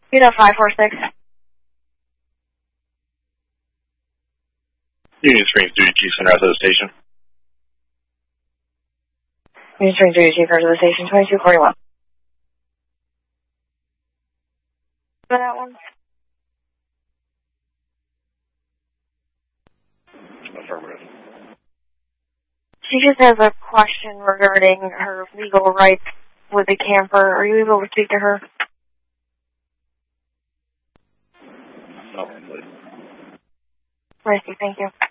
Unit 546. Union Springs Duty Chief Center outside the station. Union Springs Duty Chief outside the station, 2241. For that one? Affirmative. She just has a question regarding her legal rights with the camper. Are you able to speak to her? No, please. Mercy, thank you.